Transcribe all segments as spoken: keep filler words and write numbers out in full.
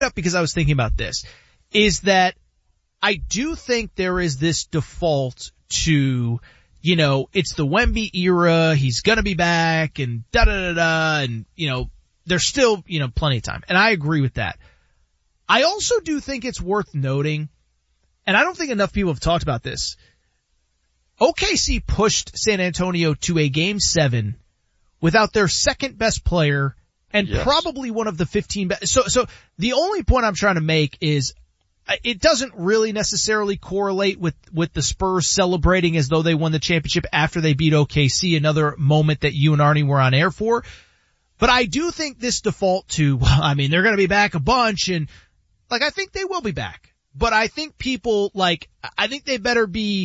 up because I was thinking about this, is that I do think there is this default to, you know, it's the Wemby era, he's gonna be back, and da-da-da-da, and, you know, there's still, you know, plenty of time. And I agree with that. I also do think it's worth noting, and I don't think enough people have talked about this, O K C pushed San Antonio to a game seven without their second best player and yes. probably one of the fifteen best. So, so the only point I'm trying to make is it doesn't really necessarily correlate with, with the Spurs celebrating as though they won the championship after they beat O K C, another moment that you and Arnie were on air for. But I do think this default to, well, I mean, they're going to be back a bunch, and like, I think they will be back. But I think people, like, I think they better be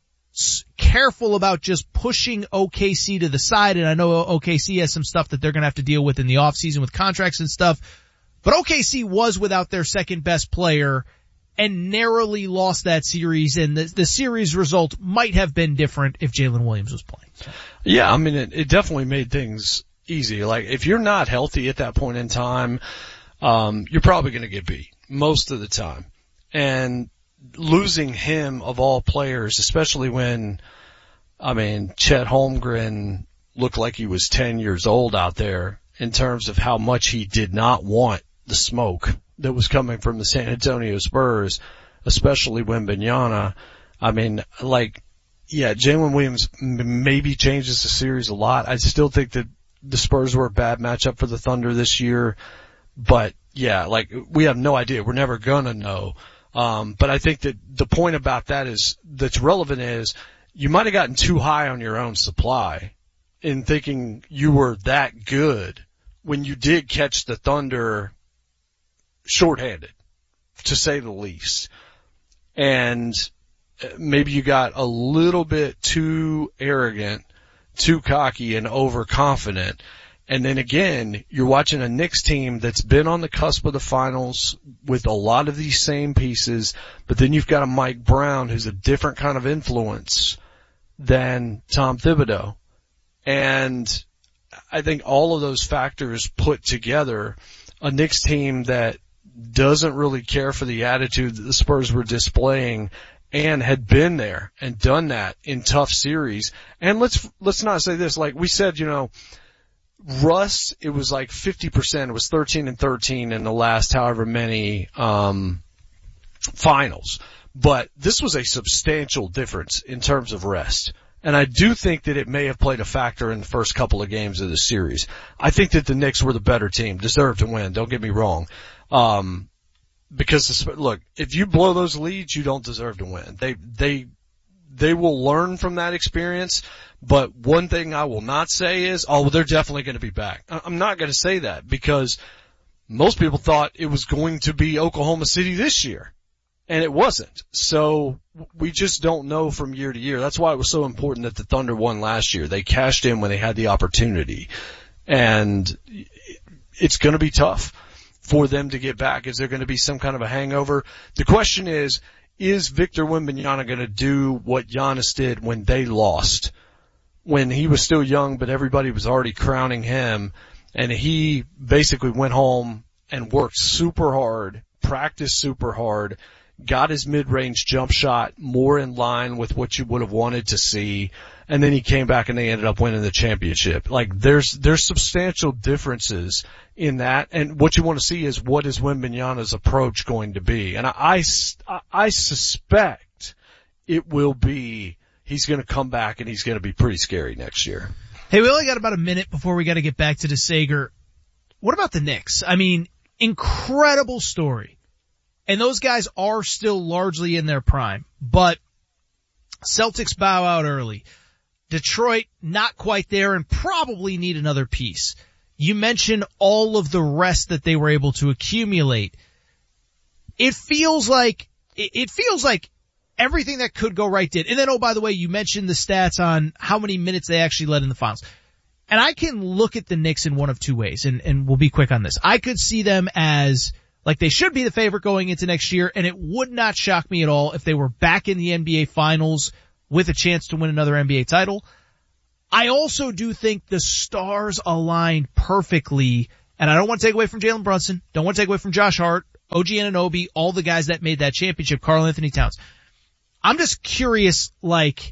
careful about just pushing O K C to the side, and I know O K C has some stuff that they're going to have to deal with in the offseason with contracts and stuff, but O K C was without their second best player and narrowly lost that series, and the, the series result might have been different if Jalen Williams was playing. Yeah, I mean, it, it definitely made things easy. Like, if you're not healthy at that point in time, um, you're probably going to get beat most of the time. And losing him of all players, especially when, I mean, Chet Holmgren looked like he was ten years old out there in terms of how much he did not want the smoke that was coming from the San Antonio Spurs, especially Wembanyama. I mean, like, yeah, Jalen Williams m- maybe changes the series a lot. I still think that the Spurs were a bad matchup for the Thunder this year, but yeah, like, we have no idea. We're never gonna know. Um, but I think that the point about that is, that's relevant is, you might have gotten too high on your own supply in thinking you were that good when you did catch the Thunder shorthanded, to say the least. And maybe you got a little bit too arrogant, too cocky, and overconfident. And then again, you're watching a Knicks team that's been on the cusp of the finals with a lot of these same pieces, but then you've got a Mike Brown who's a different kind of influence than Tom Thibodeau. And I think all of those factors put together, a Knicks team that doesn't really care for the attitude that the Spurs were displaying and had been there and done that in tough series. And let's, let's not say this, like we said, you know, Russ, it was like fifty percent. It was thirteen and thirteen in the last however many, um, finals. But this was a substantial difference in terms of rest. And I do think that it may have played a factor in the first couple of games of the series. I think that the Knicks were the better team, deserved to win. Don't get me wrong. Um, because look, if you blow those leads, you don't deserve to win. They, they, they will learn from that experience. But one thing I will not say is, oh, well, they're definitely going to be back. I'm not going to say that because most people thought it was going to be Oklahoma City this year, and it wasn't. So we just don't know from year to year. That's why it was so important that the Thunder won last year. They cashed in when they had the opportunity, and it's going to be tough for them to get back. Is there going to be some kind of a hangover? The question is, is Victor Wembanyama going to do what Giannis did when they lost? When he was still young, but everybody was already crowning him, and he basically went home and worked super hard, practiced super hard, got his mid-range jump shot more in line with what you would have wanted to see, and then he came back and they ended up winning the championship. Like, there's, there's substantial differences in that, and what you want to see is, what is Wembanyama's approach going to be? And I, I, I suspect it will be, he's going to come back and he's going to be pretty scary next year. Hey, we only got about a minute before we got to get back to the Sager. What about the Knicks? I mean, incredible story. And those guys are still largely in their prime. But Celtics bow out early. Detroit not quite there and probably need another piece. You mentioned all of the rest that they were able to accumulate. It feels like, it feels like everything that could go right did. And then, oh, by the way, you mentioned the stats on how many minutes they actually led in the finals. And I can look at the Knicks in one of two ways, and, and we'll be quick on this. I could see them as, like, they should be the favorite going into next year, and it would not shock me at all if they were back in the N B A Finals with a chance to win another N B A title. I also do think the stars aligned perfectly, and I don't want to take away from Jalen Brunson, don't want to take away from Josh Hart, O G Anunoby, all the guys that made that championship, Karl Anthony Towns. I'm just curious, like,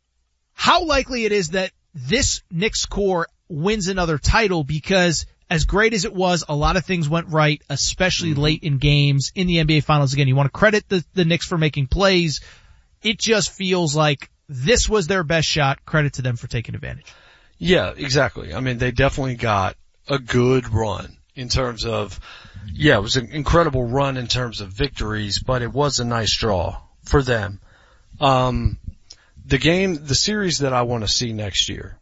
how likely it is that this Knicks core wins another title, because as great as it was, a lot of things went right, especially mm-hmm. late in games in the N B A Finals. Again, you want to credit the, the Knicks for making plays. It just feels like this was their best shot. Credit to them for taking advantage. Yeah, exactly. I mean, they definitely got a good run in terms of, yeah, it was an incredible run in terms of victories, but it was a nice draw for them. Um, the game, the series that I want to see next year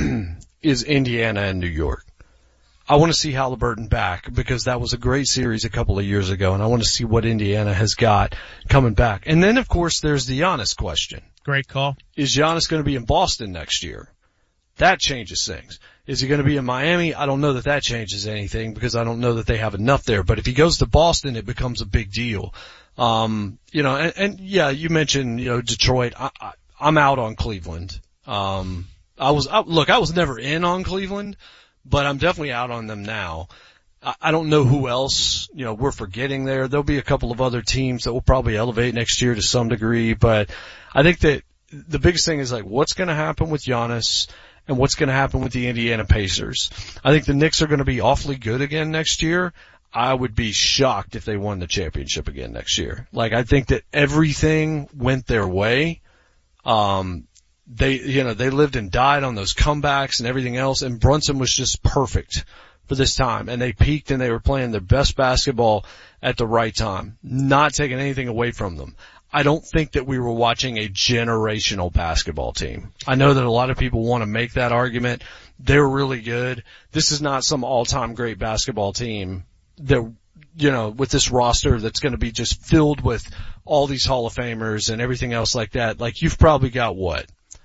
is Indiana and New York. I want to see Haliburton back, because that was a great series a couple of years ago, and I want to see what Indiana has got coming back. And then, of course, there's the Giannis question. Great call. Is Giannis going to be in Boston next year? That changes things. Is he going to be in Miami? I don't know that that changes anything, because I don't know that they have enough there. But if he goes to Boston, it becomes a big deal. Um, you know, and, and yeah, you mentioned, you know, Detroit. I, I, I'm out on Cleveland. Um, I was, I, look, I was never in on Cleveland, but I'm definitely out on them now. I, I don't know who else, you know, we're forgetting there. There'll be a couple of other teams that will probably elevate next year to some degree, but I think that the biggest thing is, like, what's going to happen with Giannis and what's going to happen with the Indiana Pacers. I think the Knicks are going to be awfully good again next year. I would be shocked if they won the championship again next year. Like, I think that everything went their way. Um, they, you know, they lived and died on those comebacks and everything else, and Brunson was just perfect for this time. And they peaked, and they were playing their best basketball at the right time, not taking anything away from them. I don't think that we were watching a generational basketball team. I know that a lot of people want to make that argument. They're really good. This is not some all-time great basketball team that, you know, with this roster that's going to be just filled with all these Hall of Famers and everything else like that. Like, you've probably got what?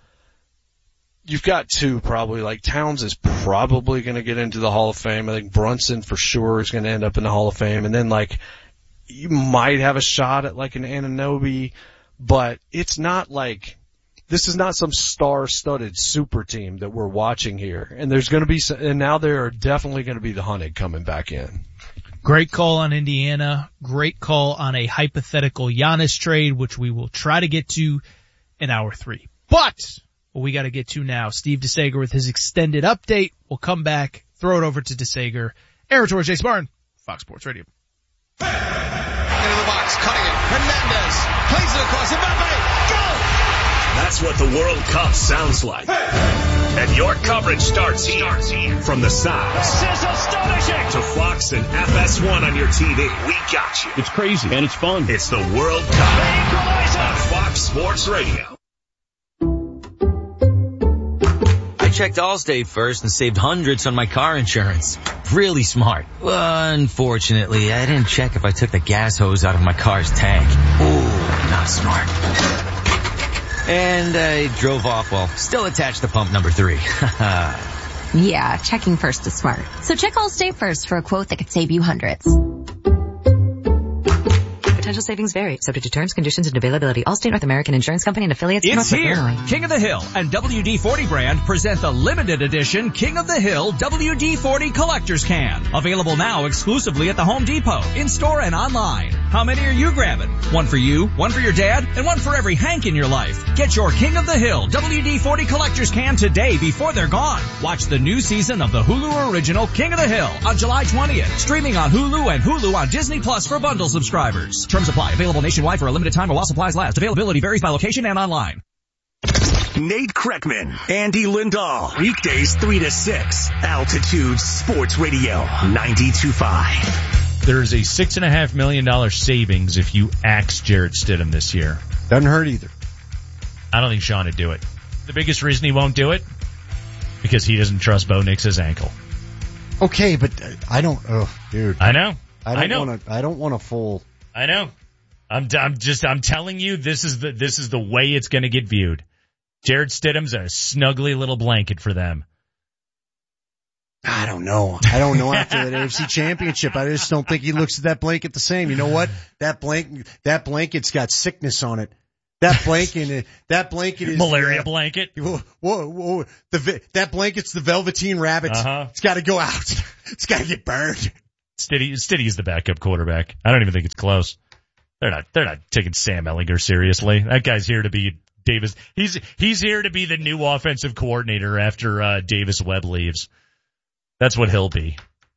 You've got two probably. Like, Towns is probably going to get into the Hall of Fame. I think Brunson for sure is going to end up in the Hall of Fame. And then, like, you might have a shot at like an Anunoby, but it's not like, this is not some star-studded super team that we're watching here. And there's going to be, and now there are definitely going to be the Hunted coming back in. Great call on Indiana. Great call on a hypothetical Giannis trade, which we will try to get to in hour three. But what we got to get to now, Steve DeSager with his extended update. We'll come back, throw it over to DeSager. Aaron Torres, Jay Spartan, Fox Sports Radio. Into the box, cutting it. Hernandez plays it across. Mbappe, go! That's what the World Cup sounds like. And your coverage starts here. Starts here. From the sides. This is astonishing. To Fox and F S one on your T V. We got you. It's crazy and it's fun. It's the World Cup on Fox Sports Radio. I checked Allstate first and saved hundreds on my car insurance. Really smart. Unfortunately, I didn't check if I took the gas hose out of my car's tank. Ooh, not smart. And I drove off while still attached to pump number three. Yeah, checking first is smart. So check Allstate first for a quote that could save you hundreds. Potential savings vary, subject to terms, conditions, and availability. Allstate North American Insurance Company and affiliates. It's North here. Illinois. King of the Hill and W D forty brand present the limited edition King of the Hill W D forty Collector's Can. Available now exclusively at the Home Depot, in-store and online. How many are you grabbing? One for you, one for your dad, and one for every Hank in your life. Get your King of the Hill W D forty Collector's Can today before they're gone. Watch the new season of the Hulu original King of the Hill on July twentieth. Streaming on Hulu and Hulu on Disney Plus for bundle subscribers. Terms apply. Available nationwide for a limited time or while supplies last. Availability varies by location and online. Nate Kreckman, Andy Lindahl. Weekdays three to six. Altitude Sports Radio ninety-two point five. There's a six and a half million dollar savings if you axe Jarrett Stidham this year. Doesn't hurt either. I don't think Sean would do it. The biggest reason he won't do it, because he doesn't trust Bo Nix's ankle. Okay, but I don't. Oh, dude. I know. I don't I know. want to. I don't want a full. I know. I'm. I'm just. I'm telling you, this is the. This is the way it's going to get viewed. Jarrett Stidham's a snuggly little blanket for them. I don't know. I don't know after that A F C Championship. I just don't think he looks at that blanket the same. You know what? That blanket, that blanket's got sickness on it. That blanket, that blanket is malaria uh, blanket. Whoa, whoa, whoa. The that blanket's the Velveteen Rabbit. Uh-huh. It's got to go out. It's got to get burned. Stiddy, Stiddy's the backup quarterback. I don't even think it's close. They're not, they're not taking Sam Ehlinger seriously. That guy's here to be Davis. He's, he's here to be the new offensive coordinator after, uh, Davis Webb leaves. That's what he'll be.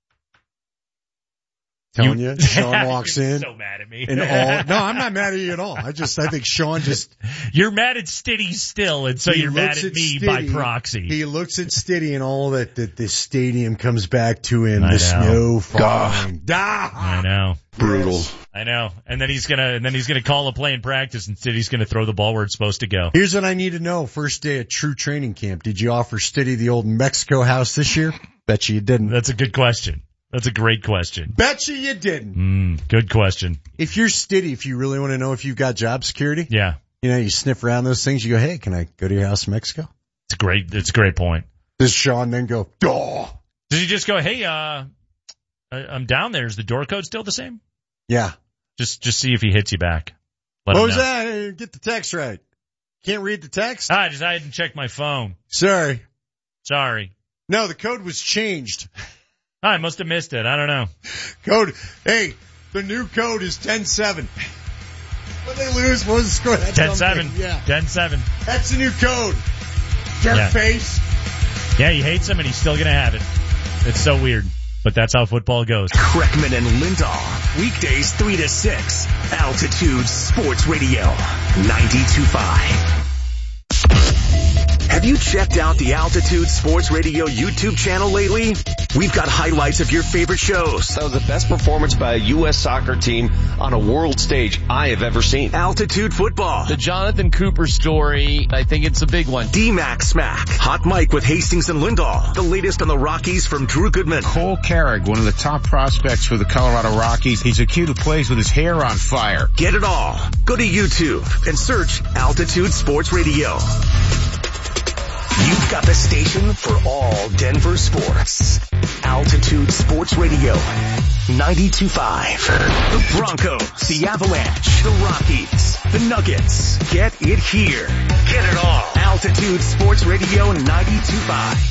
Telling you, you Sean walks in. So mad at me. And all, no, I'm not mad at you at all. I just, I think Sean just. You're mad at Stiddy still, and so you're mad at, at me Stiddy, by proxy. He looks at Stiddy and all that, that this stadium comes back to him. I the know. snow falling. I know. Brutal. I know. And then he's gonna, and then he's gonna call a play in practice, and Stiddy's gonna throw the ball where it's supposed to go. Here's what I need to know. First day at true training camp. Did you offer Stiddy the old Mexico house this year? Bet you you didn't. That's a good question. That's a great question. Bet you you didn't. Mm, good question. If you're Stiddy, if you really want to know if you've got job security, yeah, you know, you sniff around those things. You go, hey, can I go to your house in Mexico? It's a great. It's a great point. Does Sean then go, duh? Does he just go, hey, uh, I, I'm down there. Is the door code still the same? Yeah. Just, just see if he hits you back. Let what him was know. that? Hey, get the text right. Can't read the text? Ah, I just I hadn't checked my phone. Sorry. Sorry. No, the code was changed. I must have missed it. I don't know. Code. Hey, the new code is ten seven. When they lose, what was the score? ten seven. Yeah. ten seven. That's the new code. Jerk yeah. face. Yeah, he hates him and he's still going to have it. It's so weird. But that's how football goes. Kreckman and Lindahl. Weekdays three to six. Altitude Sports Radio. ninety-two point five. Have you checked out the Altitude Sports Radio YouTube channel lately? We've got highlights of your favorite shows. That was the best performance by a U S soccer team on a world stage I have ever seen. Altitude Football. The Jonathan Cooper story, I think it's a big one. D-Mac Smack. Hot Mike with Hastings and Lindahl. The latest on the Rockies from Drew Goodman. Cole Carrick, one of the top prospects for the Colorado Rockies. He's a kid who plays with his hair on fire. Get it all. Go to YouTube and search Altitude Sports Radio. You've got the station for all Denver sports. Altitude Sports Radio. ninety-two point five. The Broncos, the Avalanche, the Rockies, the Nuggets. Get it here. Get it all. Altitude Sports Radio ninety-two point five.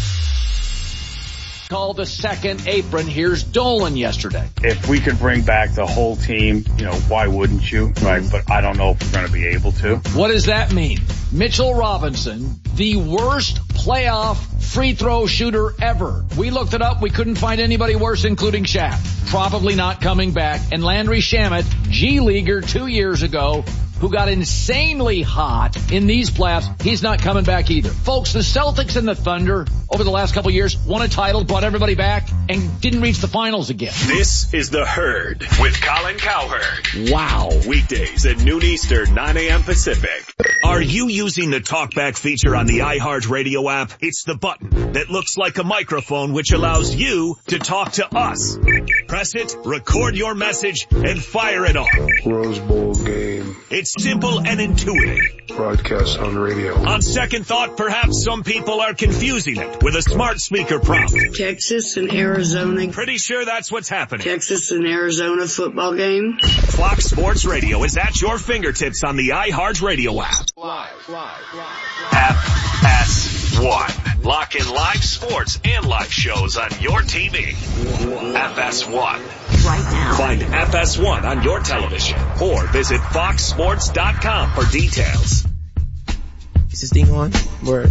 Called the second apron. Here's Dolan yesterday. If we could bring back the whole team, you know, why wouldn't you? Right. But I don't know if we're going to be able to. What does that mean? Mitchell Robinson, the worst playoff free throw shooter ever. We looked it up. We couldn't find anybody worse, including Shaq. Probably not coming back. And Landry Shamet, G-Leaguer two years ago, who got insanely hot in these playoffs, he's not coming back either. Folks, the Celtics and the Thunder over the last couple of years won a title, brought everybody back, and didn't reach the finals again. This is The Herd with Colin Cowherd. Wow. Weekdays at noon Eastern, nine a.m. Pacific. Are you using the TalkBack feature on the iHeartRadio app? It's the button that looks like a microphone which allows you to talk to us. Press it, record your message, and fire it off. Rose Bowl game. It's simple and intuitive. Broadcast on radio. On second thought, perhaps some people are confusing it with a smart speaker prompt. Texas and Arizona. Pretty sure that's what's happening. Texas and Arizona football game. Fox Sports Radio is at your fingertips on the iHeartRadio app. Live, live, live. F S one. Lock in live sports and live shows on your T V. F S one. Right now. Find F S one on your television or visit fox sports dot com for details. Is this thing on? Word.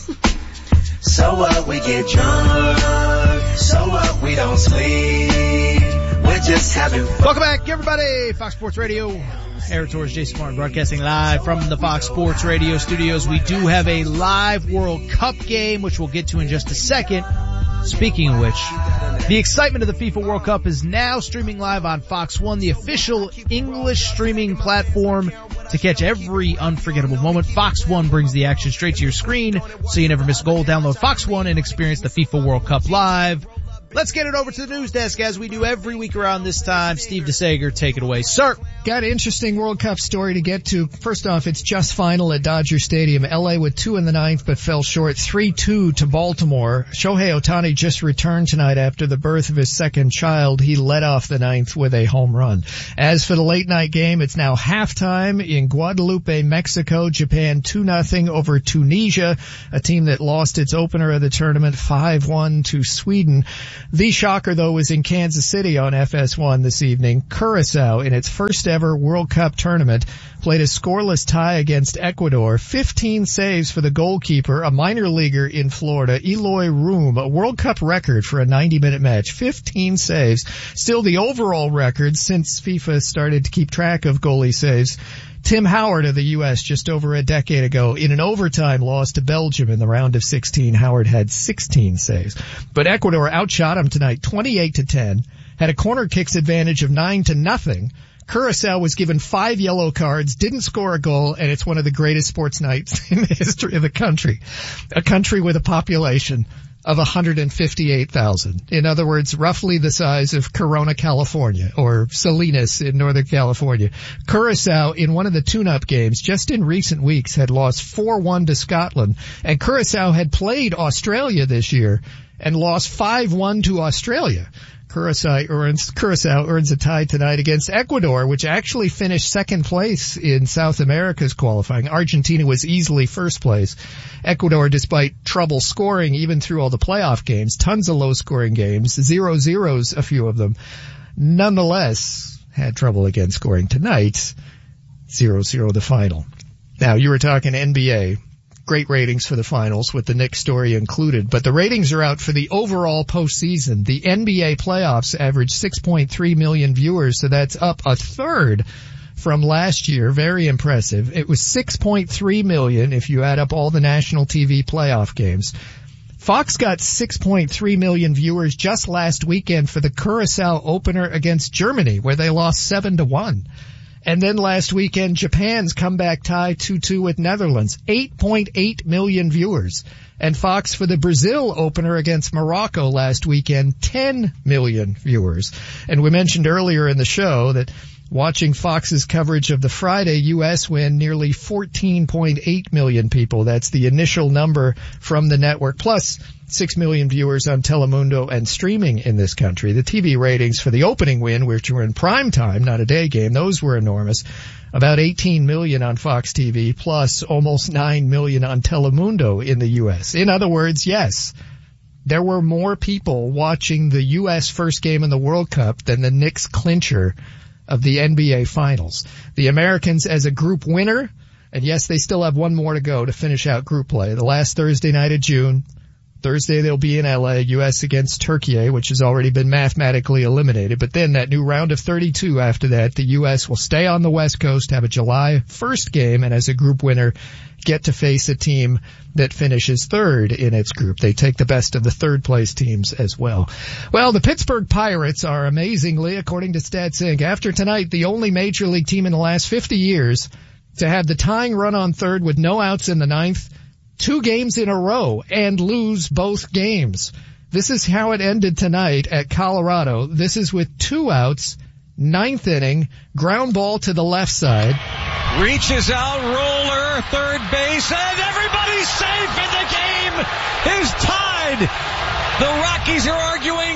So what, we get drunk. So what, we don't sleep. We're just having fun. Welcome back, everybody. Fox Sports Radio. Eric Torres, Jason Martin, broadcasting live from the Fox Sports Radio studios. We do have a live World Cup game, which we'll get to in just a second. Speaking of which, the excitement of the FIFA World Cup is now streaming live on Fox One, the official English streaming platform to catch every unforgettable moment. Fox One brings the action straight to your screen, so you never miss a goal. Download Fox One and experience the FIFA World Cup live. Let's get it over to the news desk as we do every week around this time. Steve DeSager, take it away, sir. Got an interesting World Cup story to get to. First off, it's just final at Dodger Stadium. L A with two in the ninth, but fell short three two to Baltimore. Shohei Ohtani just returned tonight after the birth of his second child. He led off the ninth with a home run. As for the late night game, it's now halftime in Guadalupe, Mexico. Japan two nothing over Tunisia, a team that lost its opener of the tournament five one to Sweden. The shocker, though, was in Kansas City on F S one this evening. Curacao, in its first ever World Cup tournament, played a scoreless tie against Ecuador. fifteen saves for the goalkeeper, a minor leaguer in Florida, Eloy Room, a World Cup record for a ninety minute match. fifteen saves. Still the overall record since FIFA started to keep track of goalie saves. Tim Howard of the U S just over a decade ago in an overtime loss to Belgium in the round of sixteen. Howard had sixteen saves. But Ecuador outshot him tonight twenty-eight to ten, had a corner kicks advantage of nine to nothing. Curacao was given five yellow cards, didn't score a goal, and it's one of the greatest sports nights in the history of the country. A country with a population of one hundred fifty-eight thousand. In other words, roughly the size of Corona, California, or Salinas in Northern California. Curacao, in one of the tune-up games, just in recent weeks, had lost four one to Scotland, and Curacao had played Australia this year and lost five one to Australia. Curacao earns, Curacao earns a tie tonight against Ecuador, which actually finished second place in South America's qualifying. Argentina was easily first place. Ecuador, despite trouble scoring even through all the playoff games, tons of low-scoring games, zero zeros, a few of them, nonetheless had trouble again scoring tonight. zero zero the final. Now, you were talking N B A. Great ratings for the finals with the Knicks story included, but the ratings are out for the overall postseason. The N B A playoffs averaged six point three million viewers, so that's up a third from last year. Very impressive. It was six point three million if you add up all the national T V playoff games. Fox got six point three million viewers just last weekend for the Curacao opener against Germany, where they lost seven to one. And then last weekend, Japan's comeback tie two two with Netherlands, eight point eight million viewers. And Fox for the Brazil opener against Morocco last weekend, ten million viewers. And we mentioned earlier in the show that watching Fox's coverage of the Friday U S win, nearly fourteen point eight million people. That's the initial number from the network, plus six million viewers on Telemundo and streaming in this country. The T V ratings for the opening win, which were in prime time, not a day game, those were enormous. About eighteen million on Fox T V, plus almost nine million on Telemundo in the U S. In other words, yes, there were more people watching the U S first game in the World Cup than the Knicks clincher of the N B A Finals. The Americans as a group winner, and yes, they still have one more to go to finish out group play. The last Thursday night of June. Thursday they'll be in L A, U S against Turkey, which has already been mathematically eliminated. But then that new round of thirty-two after that, the U S will stay on the West Coast, have a July first game, and as a group winner, get to face a team that finishes third in its group. They take the best of the third place teams as well. Well, the Pittsburgh Pirates are amazingly, according to StatsInc, after tonight, the only major league team in the last fifty years to have the tying run on third with no outs in the ninth, two games in a row, and lose both games. This is how it ended tonight at Colorado. This is with two outs, ninth inning, ground ball to the left side. Reaches out, roller, third base, and everybody's safe, and the game is tied. The Rockies are arguing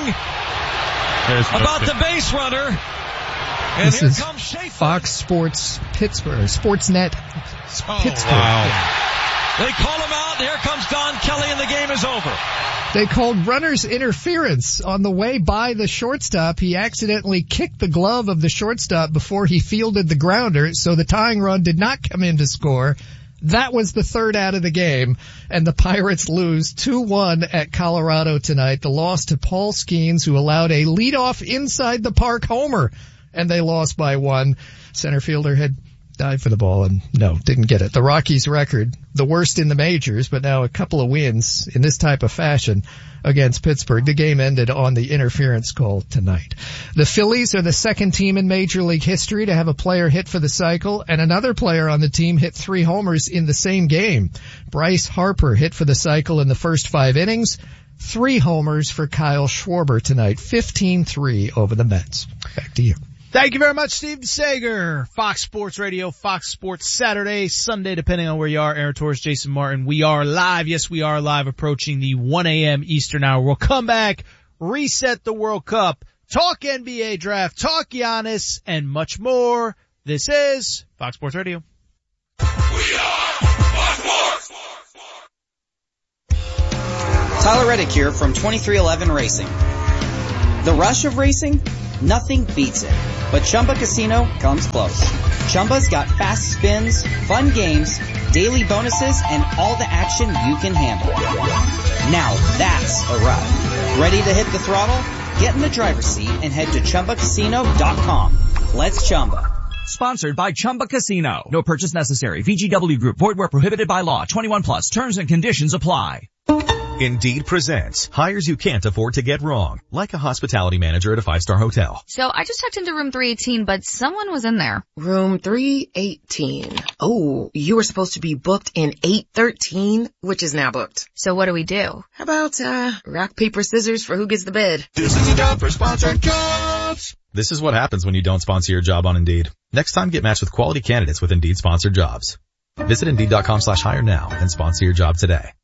about the base runner. And this here is comes Schaefer. Fox Sports Pittsburgh, Sportsnet Oh, Pittsburgh. wow. They call him out. Here comes Don Kelly, and the game is over. They called runner's interference on the way by the shortstop. He accidentally kicked the glove of the shortstop before he fielded the grounder, so the tying run did not come in to score. That was the third out of the game, and the Pirates lose two one at Colorado tonight. The loss to Paul Skeens, who allowed a leadoff inside the park homer, and they lost by one. Center fielder had dived for the ball and no, didn't get it. The Rockies record, the worst in the majors, but now a couple of wins in this type of fashion against Pittsburgh. The game ended on the interference call tonight. The Phillies are the second team in Major League history to have a player hit for the cycle, and another player on the team hit three homers in the same game. Bryce Harper hit for the cycle in the first five innings. Three homers for Kyle Schwarber tonight, fifteen three over the Mets. Back to you. Thank you very much, Steve Sager. Fox Sports Radio, Fox Sports Saturday, Sunday, depending on where you are. Aaron Torres, Jason Martin. We are live. Yes, we are live, approaching the one a.m. Eastern hour. We'll come back, reset the World Cup, talk N B A draft, talk Giannis, and much more. This is Fox Sports Radio. We are Fox Sports. Tyler Reddick here from twenty-three eleven Racing. The rush of racing? Nothing beats it. But Chumba Casino comes close. Chumba's got fast spins, fun games, daily bonuses, and all the action you can handle. Now that's a ride. Ready to hit the throttle? Get in the driver's seat and head to Chumba Casino dot com. Let's Chumba. Sponsored by Chumba Casino. No purchase necessary. V G W Group. Void where prohibited by law. twenty-one plus. Terms and conditions apply. Indeed presents hires you can't afford to get wrong, like a hospitality manager at a five-star hotel. So I just checked into room three eighteen, but someone was in there. Room three eighteen. Oh, you were supposed to be booked in eight thirteen, which is now booked. So what do we do? How about, uh, rock, paper, scissors for who gets the bed? This is a job for sponsored jobs. This is what happens when you don't sponsor your job on Indeed. Next time, get matched with quality candidates with Indeed sponsored jobs. Visit Indeed.com slash hire now and sponsor your job today.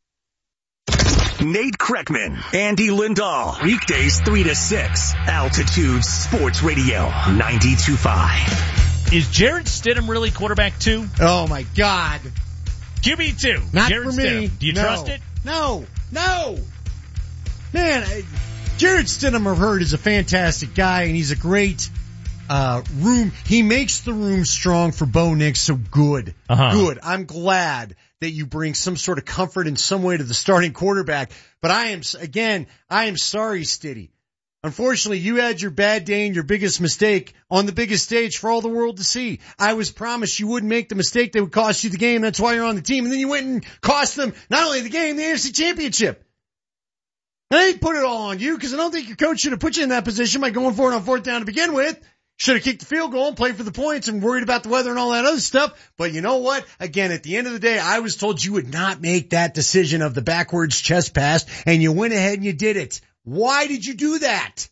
Nate Kreckman, Andy Lindahl, weekdays three to six, Altitude Sports Radio, ninety-two point five. Is Jarrett Stidham really quarterback two? Oh my God. Q B two. Not Jarrett for me. Stidham. Do you no. trust it? No, no. Man, I, Jarrett Stidham, I've heard, is a fantastic guy, and he's a great uh room. He makes the room strong for Bo Nix, so good. Uh-huh. Good. I'm glad that you bring some sort of comfort in some way to the starting quarterback. But I am, again, I am sorry, Stiddy. Unfortunately, you had your bad day and your biggest mistake on the biggest stage for all the world to see. I was promised you wouldn't make the mistake that would cost you the game. That's why you're on the team. And then you went and cost them not only the game, the A F C Championship. And I didn't put it all on you because I don't think your coach should have put you in that position by going for it on fourth down to begin with. Should have kicked the field goal and played for the points and worried about the weather and all that other stuff. But you know what? Again, at the end of the day, I was told you would not make that decision of the backwards chest pass, and you went ahead and you did it. Why did you do that?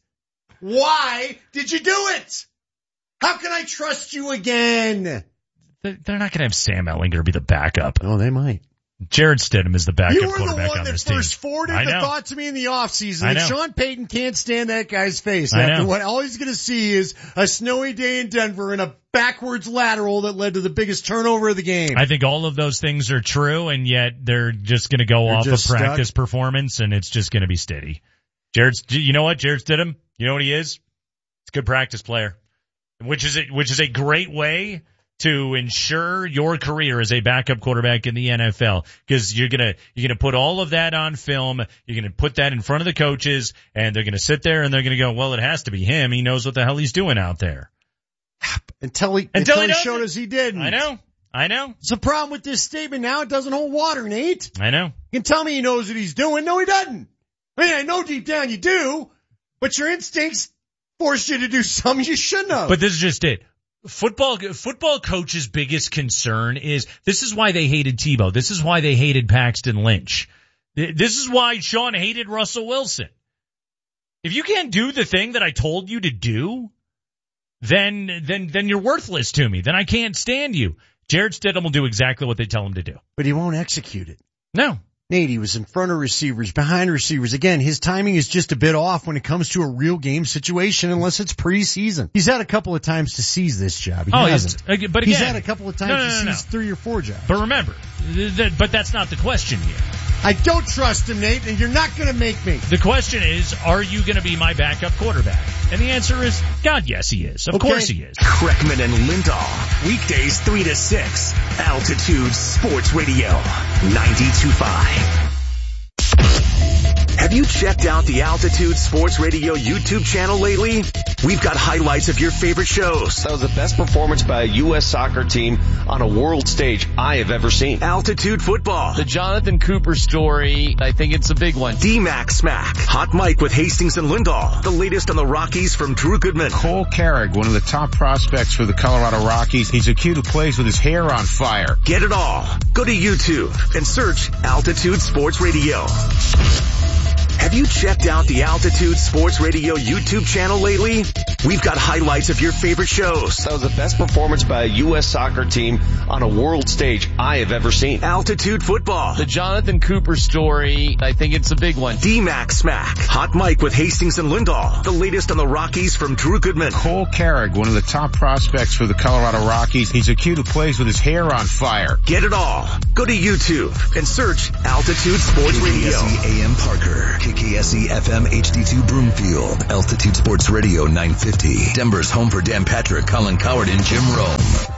Why did you do it? How can I trust you again? They're not going to have Sam Ehlinger be the backup. Oh, they might. Jarrett Stidham is the backup you were quarterback the one on that this first team. forwarded I the know. thought to me in the offseason I that know. Sean Payton can't stand that guy's face I after know. what all he's going to see is a snowy day in Denver and a backwards lateral that led to the biggest turnover of the game. I think all of those things are true, and yet they're just going to go You're off of just practice stuck. performance, and it's just going to be steady. Jared, you know what? Jarrett Stidham, you know what he is? He's a good practice player, which is a, which is a great way to ensure your career as a backup quarterback in the N F L, because you're gonna you're gonna put all of that on film. You're gonna put that in front of the coaches, and they're gonna sit there and they're gonna go, well, it has to be him. He knows what the hell he's doing out there. Until he, Until until he he doesn't. showed us he didn't. I know. I know. It's a problem with this statement now. It doesn't hold water, Nate. I know. You can tell me he knows what he's doing. No, he doesn't. I mean, I know deep down you do, but your instincts force you to do something you shouldn't have. But this is just it. Football, football coach's biggest concern is, this is why they hated Tebow. This is why they hated Paxton Lynch. This is why Sean hated Russell Wilson. If you can't do the thing that I told you to do, then, then, then you're worthless to me. Then I can't stand you. Jarrett Stidham will do exactly what they tell him to do. But he won't execute it. No. Nate, he was in front of receivers, behind receivers. Again, his timing is just a bit off when it comes to a real game situation unless it's preseason. He's had a couple of times to seize this job. He oh, hasn't. But again, he's had a couple of times no, no, to no, no. seize three or four jobs. But remember, th- th- but that's not the question here. I don't trust him, Nate, and you're not going to make me. The question is, are you going to be my backup quarterback? And the answer is, God, yes, he is. Of Okay. course he is. Kreckman and Lindahl, weekdays three to six, Altitude Sports Radio, ninety-two point five. Have you checked out the Altitude Sports Radio YouTube channel lately? We've got highlights of your favorite shows. That was the best performance by a U S soccer team on a world stage I have ever seen. Altitude Football. The Jonathan Cooper story, I think it's a big one. D-Mac Smack. Hot Mike with Hastings and Lindahl. The latest on the Rockies from Drew Goodman. Cole Carrick, one of the top prospects for the Colorado Rockies. He's a kid who plays with his hair on fire. Get it all. Go to YouTube and search Altitude Sports Radio. Have you checked out the Altitude Sports Radio YouTube channel lately? We've got highlights of your favorite shows. That was the best performance by a U S soccer team on a world stage I have ever seen. Altitude Football. The Jonathan Cooper story, I think it's a big one. D-Mac Smack. Hot Mike with Hastings and Lindahl. The latest on the Rockies from Drew Goodman. Cole Carrick, one of the top prospects for the Colorado Rockies. He's a kid who plays with his hair on fire. Get it all. Go to YouTube and search Altitude Sports Radio. K K S E A M Parker. K K S E F M H D two Broomfield. Altitude Sports Radio nine fifty. Denver's home for Dan Patrick, Colin Coward, and Jim Rome.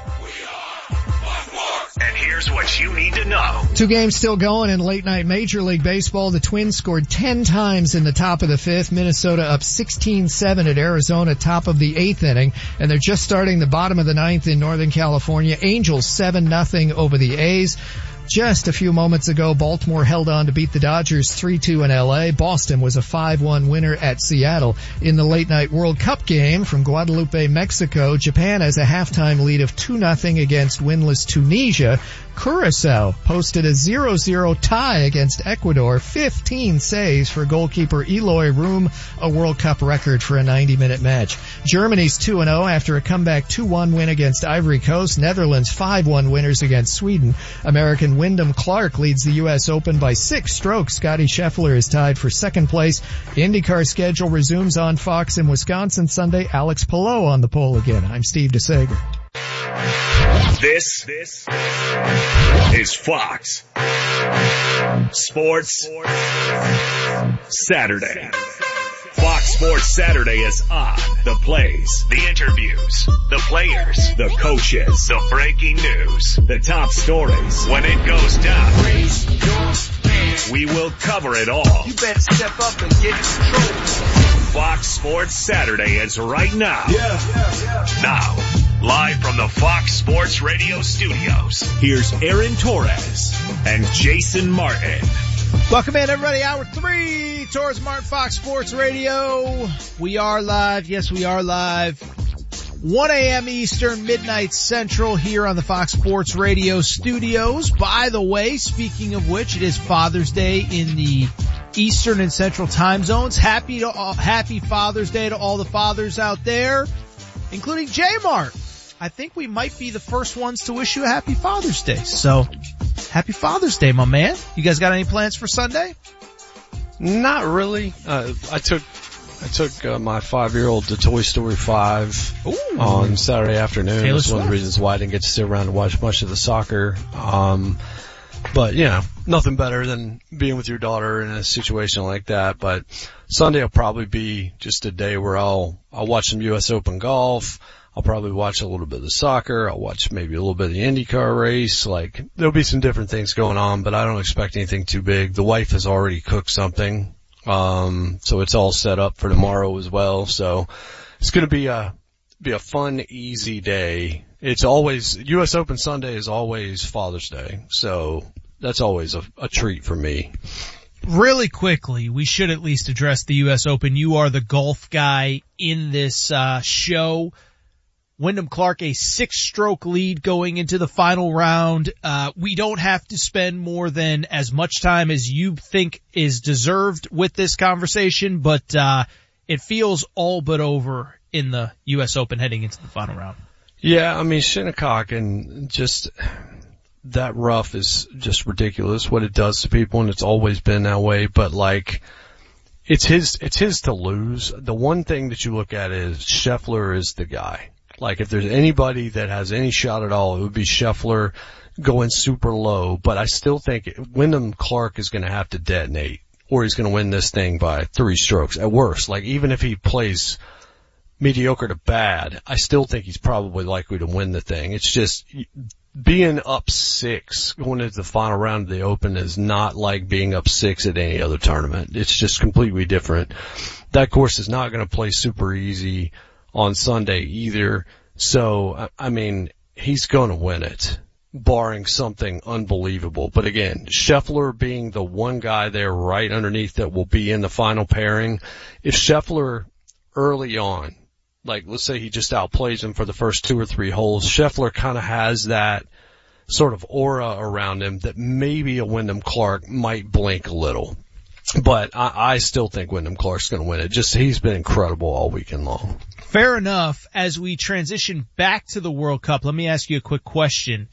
And here's what you need to know. Two games still going in late night Major League Baseball. The Twins scored ten times in the top of the fifth. Minnesota up sixteen seven at Arizona, top of the eighth inning. And they're just starting the bottom of the ninth in Northern California. Angels seven nothing over the A's. Just a few moments ago, Baltimore held on to beat the Dodgers three two in L A. Boston was a five one winner at Seattle. In the late night World Cup game from Guadalupe, Mexico, Japan has a halftime lead of two nothing against winless Tunisia. Curacao posted a zero zero tie against Ecuador. fifteen saves for goalkeeper Eloy Room, a World Cup record for a ninety minute match. Germany's two and oh after a comeback two one win against Ivory Coast. Netherlands five one winners against Sweden. American Wyndham Clark leads the U S Open by six strokes. Scotty Scheffler is tied for second place. The IndyCar schedule resumes on Fox in Wisconsin Sunday. Alex Palou on the pole again. I'm Steve DeSager. This, this is Fox Sports Saturday. Fox Sports Saturday is on. The plays, the interviews, the players, the coaches, the breaking news, the top stories. When it goes down, we will cover it all. You better step up and get control. Fox Sports Saturday is right now. Yeah, yeah, yeah. Now, live from the Fox Sports Radio studios, here's Aaron Torres and Jason Martin. Welcome in, everybody. Hour three, Torres Martin, Fox Sports Radio. We are live. Yes, we are live. one a.m. Eastern, midnight Central here on the Fox Sports Radio studios. By the way, speaking of which, it is Father's Day in the Eastern and Central time zones. Happy to all, happy Father's Day to all the fathers out there, including J-Mart. I think we might be the first ones to wish you a happy Father's Day. So, happy Father's Day, my man. You guys got any plans for Sunday? Not really. Uh, I took I took uh, my five-year-old to Toy Story five Ooh. on Saturday afternoon. Taylor That's one of the Swift. reasons why I didn't get to sit around and watch much of the soccer. Um, but, you know, nothing better than being with your daughter in a situation like that. But Sunday will probably be just a day where I'll I'll watch some U S Open golf. I'll probably watch a little bit of the soccer. I'll watch maybe a little bit of the IndyCar race. Like, there'll be some different things going on, but I don't expect anything too big. The wife has already cooked something. Um, so it's all set up for tomorrow as well. So it's going to be a, be a fun, easy day. It's always, U S Open Sunday is always Father's Day. So that's always a, a treat for me. Really quickly, we should at least address the U S Open. You are the golf guy in this, uh, show. Wyndham Clark, a six-stroke lead going into the final round. Uh, we don't have to spend more than as much time as you think is deserved with this conversation, but uh, it feels all but over in the U S Open heading into the final round. Yeah, I mean, Shinnecock and just that rough is just ridiculous what it does to people, and it's always been that way, but like, it's his, it's his to lose. The one thing that you look at is Scheffler is the guy. Like, if there's anybody that has any shot at all, it would be Scheffler going super low. But I still think Wyndham Clark is going to have to detonate, or he's going to win this thing by three strokes at worst. Like, even if he plays mediocre to bad, I still think he's probably likely to win the thing. It's just being up six going into the final round of the Open is not like being up six at any other tournament. It's just completely different. That course is not going to play super easy on Sunday either. So, I mean, he's going to win it, barring something unbelievable. But again, Scheffler being the one guy there right underneath that will be in the final pairing, if Scheffler early on, like let's say he just outplays him for the first two or three holes, Scheffler kind of has that sort of aura around him that maybe a Wyndham Clark might blink a little. But I, I still think Wyndham Clark's going to win it. Just he's been incredible all weekend long. Fair enough. As we transition back to the World Cup, let me ask you a quick question.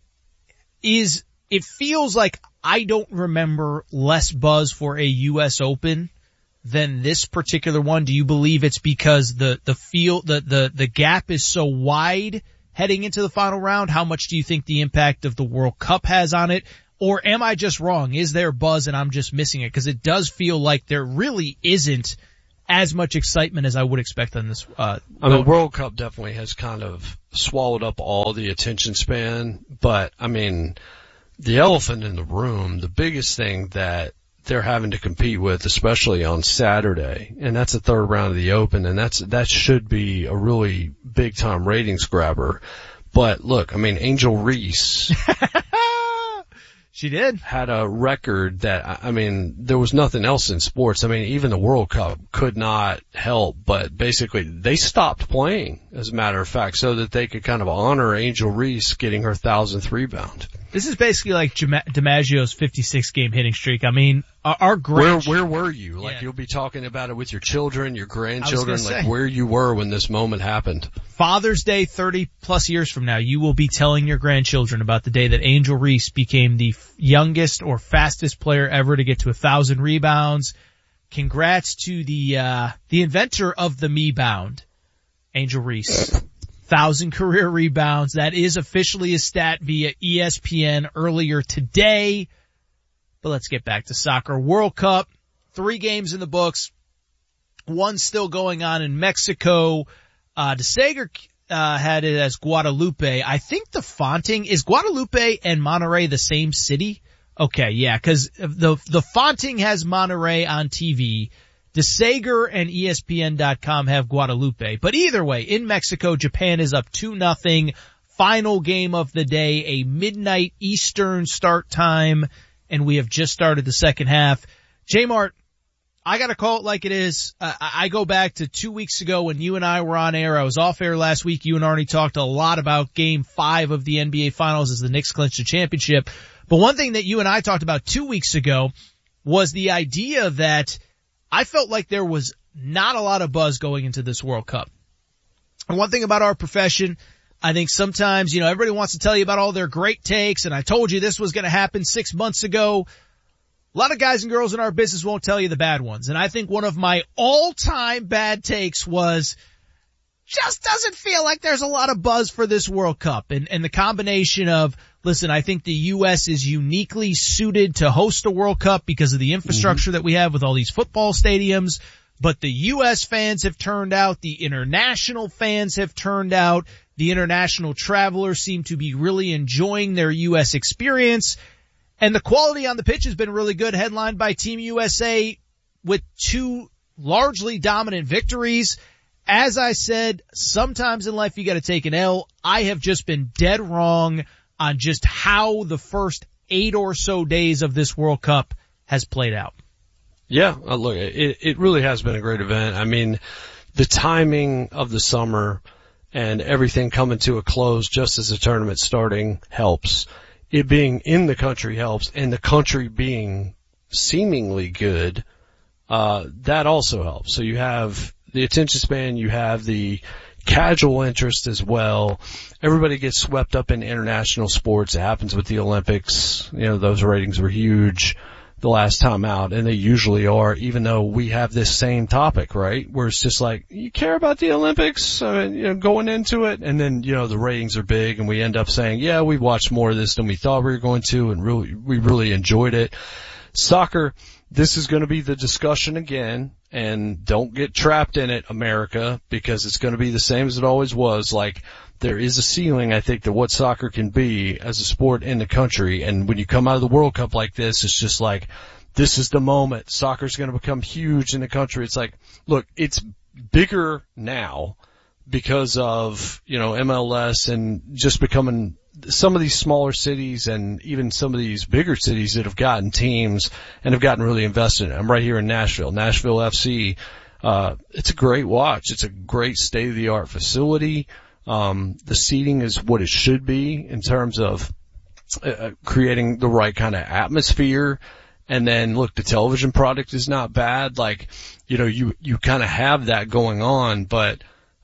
Is it feels like I don't remember less buzz for a U S Open than this particular one. Do you believe it's because the the field the the the gap is so wide heading into the final round? How much do you think the impact of the World Cup has on it? Or am I just wrong? Is there buzz and I'm just missing it? Because it does feel like there really isn't as much excitement as I would expect on this. Uh, I mean, World Cup definitely has kind of swallowed up all the attention span. But, I mean, the elephant in the room, the biggest thing that they're having to compete with, especially on Saturday, and that's the third round of the Open, and that's that should be a really big-time ratings grabber. But, look, I mean, Angel Reese... She did. Had a record that, I mean, there was nothing else in sports. I mean, even the World Cup could not help, but basically they stopped playing, as a matter of fact, so that they could kind of honor Angel Reese getting her thousandth rebound. This is basically like DiMaggio's fifty-six game hitting streak. I mean, our, our grand... Where, where were you? Like, yeah. You'll be talking about it with your children, your grandchildren, like where you were when this moment happened. Father's Day thirty plus years from now, you will be telling your grandchildren about the day that Angel Reese became the youngest or fastest player ever to get to a thousand rebounds. Congrats to the, uh, the inventor of the Me-Bound, Angel Reese. Thousand career rebounds. That is officially a stat via E S P N earlier today. But let's get back to soccer. World Cup, three games in the books. One still going on in Mexico. Uh, DeSager, uh, had it as Guadalupe. I think the fonting, is Guadalupe and Monterrey the same city? Okay, yeah, cause the, the fonting has Monterrey on T V. DeSager and E S P N dot com have Guadalupe. But either way, in Mexico, Japan is up two nothing. Final game of the day, a midnight Eastern start time, and we have just started the second half. J-Mart, I gotta call it like it is. Uh, I go back to two weeks ago when you and I were on air. I was off air last week. You and Arnie talked a lot about game five of the N B A Finals as the Knicks clinched the championship. But one thing that you and I talked about two weeks ago was the idea that I felt like there was not a lot of buzz going into this World Cup. And one thing about our profession, I think sometimes, you know, everybody wants to tell you about all their great takes, and I told you this was going to happen six months ago. A lot of guys and girls in our business won't tell you the bad ones. And I think one of my all-time bad takes was, just doesn't feel like there's a lot of buzz for this World Cup. And, and the combination of, listen, I think the U S is uniquely suited to host a World Cup because of the infrastructure mm-hmm. that we have with all these football stadiums. But the U S fans have turned out. The international fans have turned out. The international travelers seem to be really enjoying their U S experience. And the quality on the pitch has been really good, headlined by Team U S A with two largely dominant victories. As I said, sometimes in life you gotta take an L. I have just been dead wrong on just how the first eight or so days of this World Cup has played out. Yeah, uh, look, it, it really has been a great event. I mean, the timing of the summer and everything coming to a close just as the tournament starting helps. It being in the country helps, and the country being seemingly good, uh, that also helps. So you have the attention span, you have the casual interest as well. Everybody gets swept up in international sports. It happens with the Olympics. You know, those ratings were huge the last time out, and they usually are, even though we have this same topic, right? Where it's just like, you care about the Olympics, uh, you know, going into it, and then, you know, the ratings are big, and we end up saying, yeah, we watched more of this than we thought we were going to, and really, we really enjoyed it. Soccer, this is going to be the discussion again, and don't get trapped in it, America, because it's going to be the same as it always was. Like, there is a ceiling, I think, to what soccer can be as a sport in the country, and when you come out of the World Cup like this, it's just like, this is the moment. Soccer's going to become huge in the country. It's like, look, it's bigger now because of, you know, M L S and just becoming some of these smaller cities and even some of these bigger cities that have gotten teams and have gotten really invested in it. I'm right here in Nashville, Nashville F C. Uh, it's a great watch. It's a great state-of-the-art facility. Um, the seating is what it should be in terms of uh, creating the right kind of atmosphere. And then look, the television product is not bad. Like, you know, you, you kind of have that going on, but,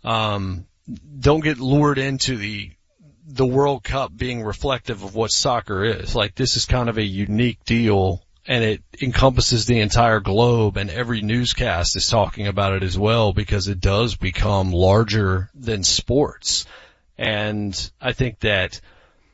um, don't get lured into the, the World Cup being reflective of what soccer is. Like, this is kind of a unique deal, and it encompasses the entire globe, and every newscast is talking about it as well, because it does become larger than sports. And I think that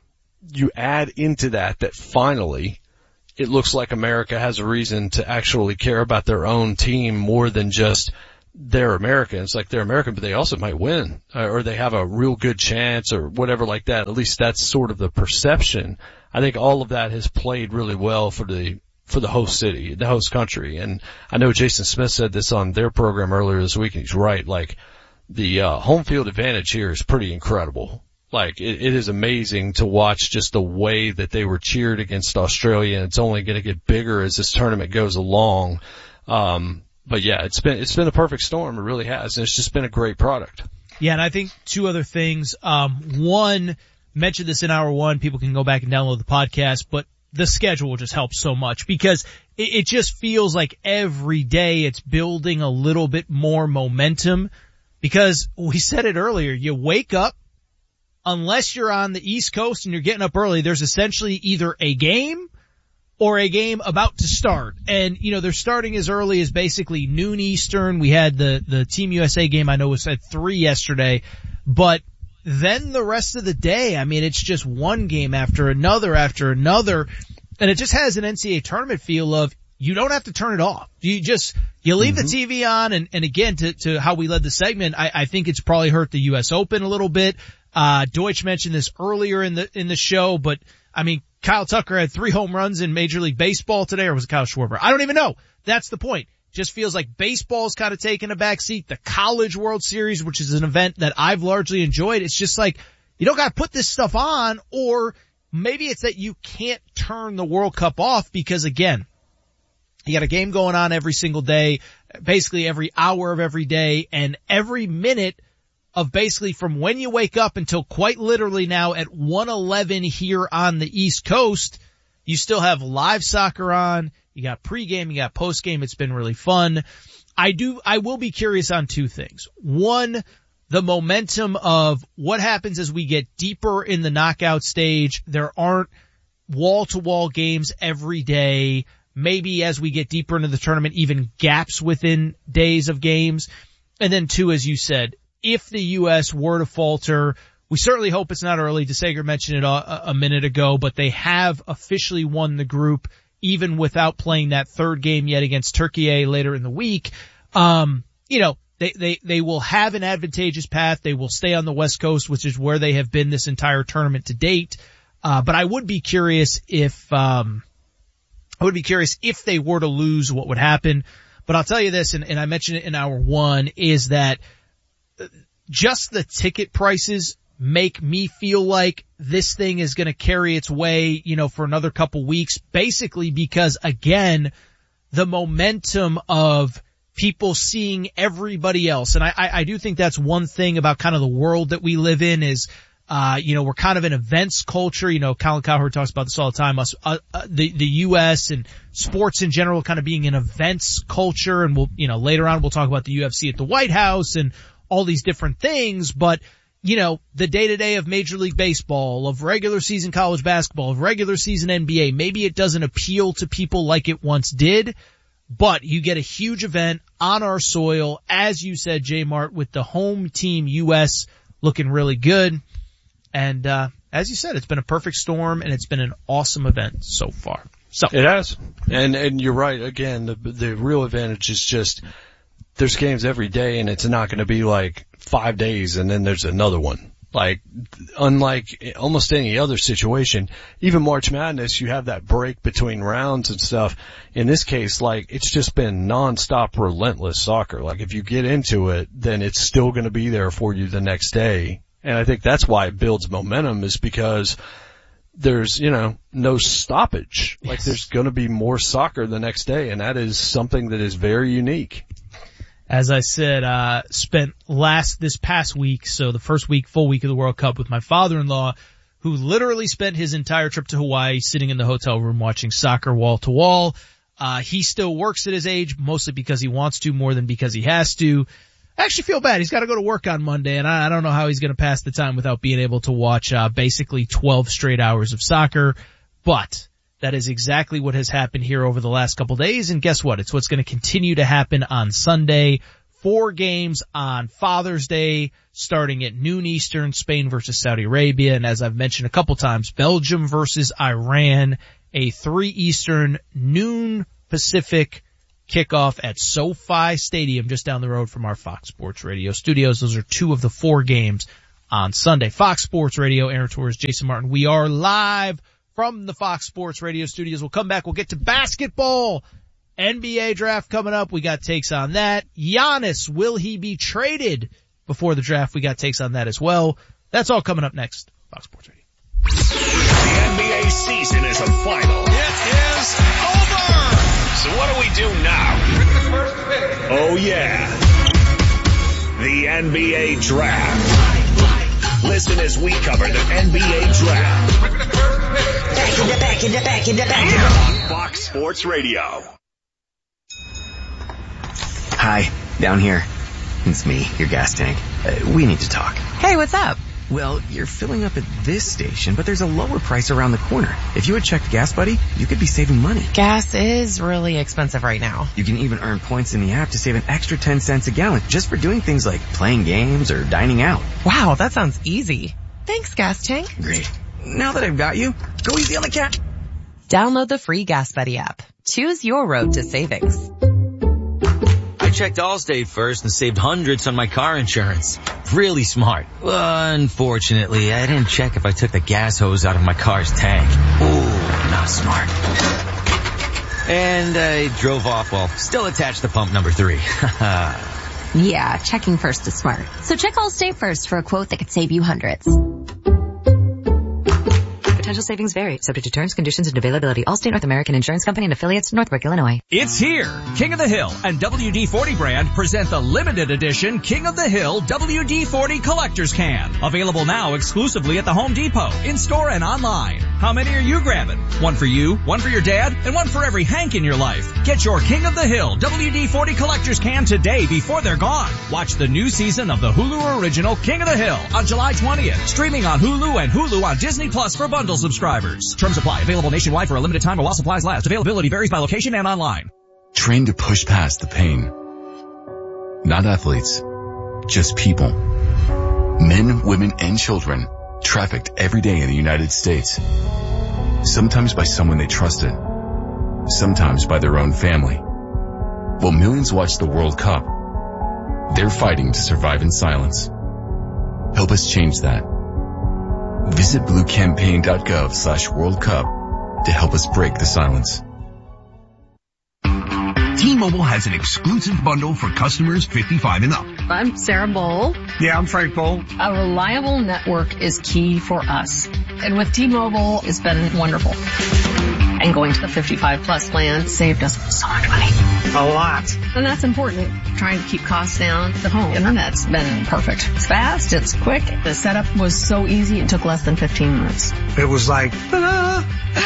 you add into that that finally it looks like America has a reason to actually care about their own team more than just they're Americans. Like, they're American, but they also might win, or they have a real good chance, or whatever like that. At least that's sort of the perception. I think all of that has played really well for the for the host city, the host country. And I know Jason Smith said this on their program earlier this week, and he's right. Like, the uh, home field advantage here is pretty incredible. Like, it, it is amazing to watch just the way that they were cheered against Australia, and it's only going to get bigger as this tournament goes along. Um, but yeah, it's been, it's been a perfect storm. It really has. And it's just been a great product. Yeah. And I think two other things. Um, one, mentioned this in hour one. People can go back and download the podcast, but the schedule just helps so much, because it, it just feels like every day it's building a little bit more momentum, because we said it earlier. You wake up, unless you're on the East Coast and you're getting up early, there's essentially either a game or a game about to start. And, you know, they're starting as early as basically noon Eastern. We had the, the Team U S A game, I know, was at three yesterday. But then the rest of the day, I mean, it's just one game after another after another. And it just has an N C double A tournament feel of, you don't have to turn it off. You just, you leave mm-hmm. the T V on. And, and again, to, to how we led the segment, I, I think it's probably hurt the U S Open a little bit. Uh, Deutsch mentioned this earlier in the, in the show, but I mean, Kyle Tucker had three home runs in Major League Baseball today, or was it Kyle Schwarber? I don't even know. That's the point. Just feels like baseball's kind of taken a back seat. The College World Series, which is an event that I've largely enjoyed. It's just like, you don't gotta put this stuff on, or maybe it's that you can't turn the World Cup off, because again, you got a game going on every single day, basically every hour of every day, and every minute of basically from when you wake up until quite literally now at one eleven here on the East Coast, you still have live soccer on. You got pregame, you got postgame. It's been really fun. I do, I will be curious on two things. One, the momentum of what happens as we get deeper in the knockout stage. There aren't wall-to-wall games every day. Maybe as we get deeper into the tournament, even gaps within days of games. And then two, as you said, if the U S were to falter, we certainly hope it's not early. DeSager mentioned it a, a minute ago, but they have officially won the group, even without playing that third game yet against Turkey later in the week. Um, you know, they, they, they will have an advantageous path. They will stay on the West Coast, which is where they have been this entire tournament to date. Uh, but I would be curious if, um, I would be curious if they were to lose, what would happen. But I'll tell you this, and, and I mentioned it in hour one, is that just the ticket prices make me feel like this thing is going to carry its way, you know, for another couple weeks, basically because, again, the momentum of people seeing everybody else. And I, I, I do think that's one thing about kind of the world that we live in is, uh, you know, we're kind of an events culture. You know, Colin Cowherd talks about this all the time. Us, uh, uh, the, the U S and sports in general kind of being an events culture. And we'll, you know, later on we'll talk about the U F C at the White House and all these different things. But, you know, the day-to-day of Major League Baseball, of regular season college basketball, of regular season N B A, maybe it doesn't appeal to people like it once did, but you get a huge event on our soil, as you said, J Mart, with the home team U S looking really good. And, uh, as you said, it's been a perfect storm and it's been an awesome event so far. So it has. And, and you're right. Again, the, the real advantage is just there's games every day and it's not going to be like five days and then there's another one. Like, unlike almost any other situation, even March Madness, you have that break between rounds and stuff. In this case, like, it's just been nonstop, relentless soccer. Like, if you get into it, then it's still going to be there for you the next day. And I think that's why it builds momentum, is because there's, you know, no stoppage. Like, yes. There's going to be more soccer the next day, and that is something that is very unique. As I said, uh, spent last, this past week, so the first week, full week of the World Cup with my father-in-law, who literally spent his entire trip to Hawaii sitting in the hotel room watching soccer wall to wall. Uh, he still works at his age, mostly because he wants to more than because he has to. I actually feel bad. He's got to go to work on Monday, and I, I don't know how he's going to pass the time without being able to watch uh, basically twelve straight hours of soccer. But that is exactly what has happened here over the last couple days, and guess what? It's what's going to continue to happen on Sunday. Four games on Father's Day, starting at noon Eastern, Spain versus Saudi Arabia, and as I've mentioned a couple times, Belgium versus Iran, a three Eastern, noon Pacific kickoff at SoFi Stadium just down the road from our Fox Sports Radio studios. Those are two of the four games on Sunday. Fox Sports Radio, Aaron Torres, Jason Martin. We are live from the Fox Sports Radio studios. We'll come back. We'll get to basketball. N B A draft coming up. We got takes on that. Giannis, will he be traded before the draft? We got takes on that as well. That's all coming up next. Fox Sports Radio. The N B A season is a final. It is over. So what do we do now? With the first pick. Oh yeah. The N B A draft. Listen as we cover the N B A draft. With the first pick. Back in the back in the back in the back in the On Fox Sports Radio. Hi, down here. It's me, your gas tank. Uh, we need to talk. Hey, what's up? Well, you're filling up at this station, but there's a lower price around the corner. If you had checked Gas Buddy, you could be saving money. Gas is really expensive right now. You can even earn points in the app to save an extra ten cents a gallon just for doing things like playing games or dining out. Wow, that sounds easy. Thanks, Gas Tank. Great. Now that I've got you, go easy on the cat. Download the free Gas Buddy app. Choose your road to savings. I checked Allstate first and saved hundreds on my car insurance. Really smart. Unfortunately, I didn't check if I took the gas hose out of my car's tank. Ooh, not smart. And I drove off while still attached to pump number three. Yeah, checking first is smart. So check Allstate first for a quote that could save you hundreds. Potential savings vary, subject to terms, conditions, and availability. Allstate North American Insurance Company and affiliates, Northbrook, Illinois. It's here. King of the Hill and W D forty brand present the limited edition King of the Hill W D forty Collector's Can. Available now exclusively at the Home Depot, in-store and online. How many are you grabbing? One for you, one for your dad, and one for every Hank in your life. Get your King of the Hill W D forty Collector's Can today before they're gone. Watch the new season of the Hulu original King of the Hill on July twentieth. Streaming on Hulu and Hulu on Disney Plus for bundle subscribers. Terms apply. Available nationwide for a limited time while supplies last. Availability varies by location and online. Train to push past the pain. Not athletes, just people. Men, women, and children trafficked every day in the United States. Sometimes by someone they trusted. Sometimes by their own family. While millions watch the World Cup, they're fighting to survive in silence. Help us change that. Visit bluecampaign.gov slash World Cup to help us break the silence. T-Mobile has an exclusive bundle for customers fifty-five and up. I'm Sarah Bowl. Yeah, I'm Frank Bowl. A reliable network is key for us. And with T-Mobile, it's been wonderful. And going to the fifty-five plus plan saved us so much money. A lot. And that's important. Trying to keep costs down. The home internet's been perfect. It's fast. It's quick. The setup was so easy. It took less than fifteen minutes. It was like, ta-da!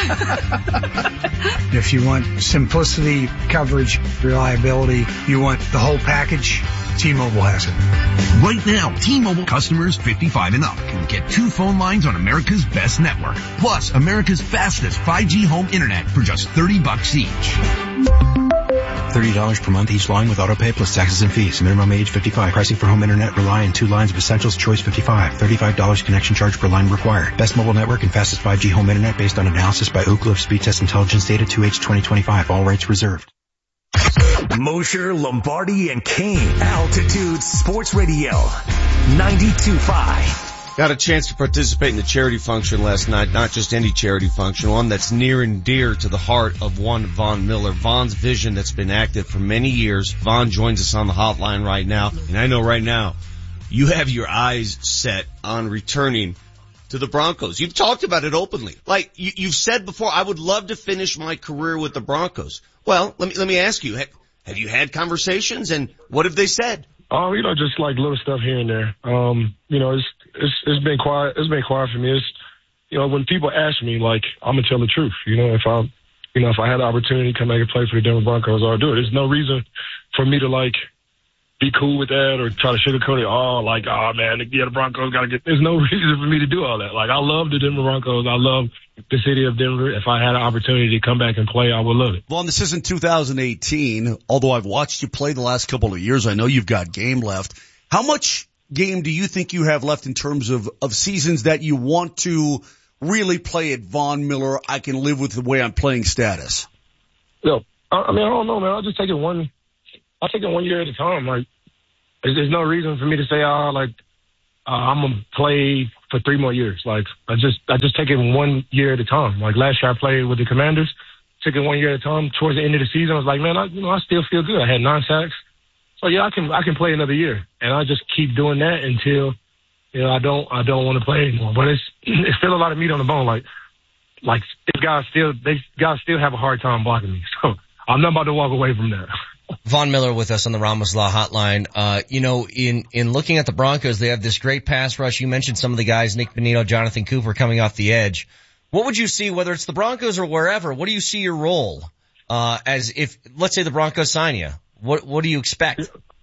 If you want simplicity, coverage, reliability, you want the whole package, T-Mobile has it. Right now, T-Mobile customers fifty-five and up can get two phone lines on America's best network, plus America's fastest five G home internet for just thirty bucks each. thirty dollars per month each line with autopay plus taxes and fees. Minimum age fifty-five. Pricing for home internet rely on two lines of Essentials Choice fifty-five. thirty-five dollars connection charge per line required. Best mobile network and fastest five G home internet based on analysis by Ookla Speed Test Intelligence Data two H twenty twenty-five. All rights reserved. Mosher, Lombardi, and Kane. Altitude Sports Radio. ninety-two point five. Got a chance to participate in the charity function last night, not just any charity function, one that's near and dear to the heart of one Vaughn Miller. Vaughn's vision that's been active for many years. Vaughn joins us on the hotline right now, and I know right now you have your eyes set on returning to the Broncos. You've talked about it openly. Like you, you've said before, I would love to finish my career with the Broncos. Well, let me let me ask you, have, have you had conversations, and what have they said? Oh, you know, just like little stuff here and there. Um, you know, it's, it's, it's been quiet. It's been quiet for me. It's, you know, when people ask me, like, I'm going to tell the truth. You know, if I, you know, if I had the opportunity to come back and play for the Denver Broncos, I'll do it. There's no reason for me to, like, be cool with that or try to sugarcoat it. Oh, like, oh, man, yeah, the Broncos got to get – there's no reason for me to do all that. Like, I love the Denver Broncos. I love the city of Denver. If I had an opportunity to come back and play, I would love it. Well, this isn't two thousand eighteen. Although I've watched you play the last couple of years, I know you've got game left. How much game do you think you have left in terms of, of seasons that you want to – really play at Von Miller, I can live with the way I'm playing status? No, I mean, I don't know, man. I'll just take it one, I'll take it one year at a time. Like, there's, there's no reason for me to say, oh, like, uh, I'm going to play for three more years. Like, I just, I just take it one year at a time. Like, last year I played with the Commanders, took it one year at a time. Towards the end of the season, I was like, man, I, you know, I still feel good. I had nine sacks. So yeah, I can, I can play another year. And I just keep doing that until, you know, I don't, I don't want to play anymore. But it's, it's still a lot of meat on the bone. Like, like these guys still, they guys still have a hard time blocking me. So I'm not about to walk away from that. Von Miller with us on the Ramos Law Hotline. Uh, you know, in, in looking at the Broncos, they have this great pass rush. You mentioned some of the guys, Nick Bonito, Jonathan Cooper coming off the edge. What would you see, whether it's the Broncos or wherever, what do you see your role, uh, as if, let's say the Broncos sign you? What, what do you expect?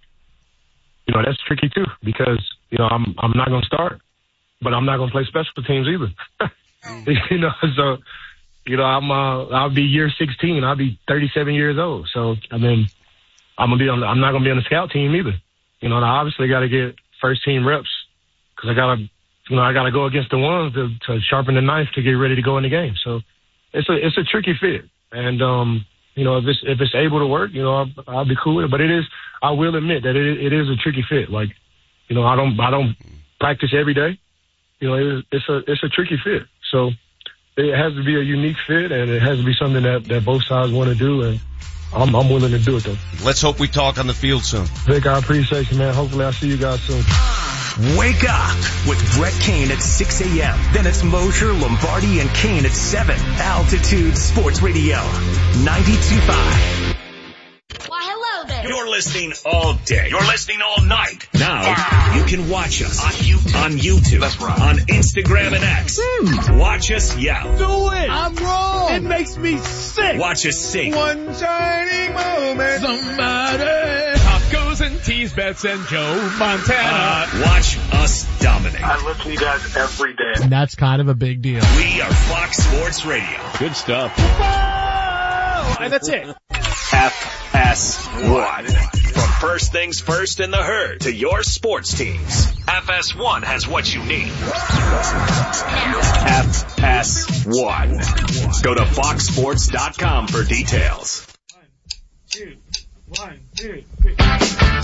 You know, that's tricky too, because, you know, I'm, I'm not going to start, but I'm not going to play special teams either. You know, so, you know, I'm, uh, I'll be year sixteen. I'll be thirty-seven years old. So, I mean, I'm going to be on, the, I'm not going to be on the scout team either. You know, and I obviously got to get first team reps because I got to, you know, I got to go against the ones to, to sharpen the knife to get ready to go in the game. So it's a, it's a tricky fit. And, um, you know, if it's, if it's able to work, you know, I'll, I'll be cool with it. But it is, I will admit that it, it is a tricky fit. Like, you know, I don't, I don't practice every day. You know, it, it's a, it's a tricky fit. So it has to be a unique fit, and it has to be something that, that both sides want to do. And I'm, I'm willing to do it though. Let's hope we talk on the field soon. Vic, I appreciate you, man. Hopefully I'll see you guys soon. Wake up with Brett Kane at six a.m. Then it's Mosher, Lombardi, and Kane at seven. Altitude Sports Radio, ninety-two point five. Why, hello there. You're listening all day. You're listening all night. Now you can watch us on YouTube, on, YouTube, That's right. on Instagram and X. Mm. Watch us yell. Do it. I'm wrong. It makes me sick. Watch us sing. One shining moment. Somebody. Tacos and teas, bets and Joe Montana. Uh, watch us dominate. I listen to you guys every day. And that's kind of a big deal. We are Fox Sports Radio. Good stuff. Whoa! And that's it. F S one. From first things first in the herd to your sports teams, F S one has what you need. F S one. Go to fox sports dot com for details. One, two, one, two, three.